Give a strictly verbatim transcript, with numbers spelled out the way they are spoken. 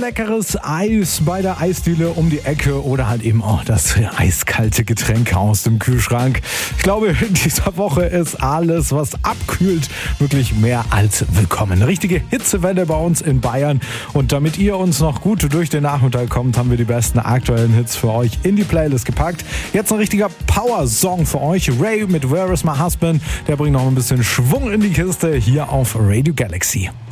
leckeres Eis bei der Eisdiele um die Ecke oder halt eben auch das eiskalte Getränk aus dem Kühlschrank. Ich glaube, in dieser Woche ist alles, was abkühlt, wirklich mehr als willkommen. Eine richtige Hitzewelle bei uns in Bayern. Und damit ihr uns noch gut durch den Nachmittag kommt, haben wir die besten aktuellen Hits für euch in die Playlist gepackt. Jetzt ein richtiger Power-Song für euch. Ray mit Where is my husband? Der bringt noch ein bisschen Schwung in die Kiste hier auf Radio Galaxy.